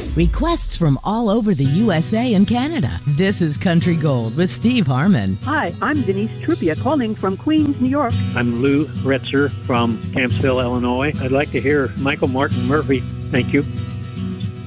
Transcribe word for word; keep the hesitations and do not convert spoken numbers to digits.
Requests from all over the U S A and Canada. This is Country Gold with Steve Harmon. Hi, I'm Denise Trupia calling from Queens, New York. I'm Lou Retzer from Campsville, Illinois. I'd like to hear Michael Martin Murphey. Thank you.